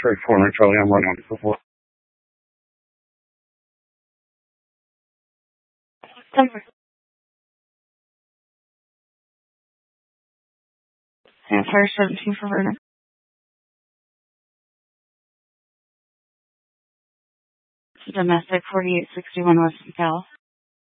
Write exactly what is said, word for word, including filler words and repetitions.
X-ray four hundred Charlie, I'm right on it before. Denver. And Fire seventeen for Vernon. Domestic forty-eight sixty-one West Cal.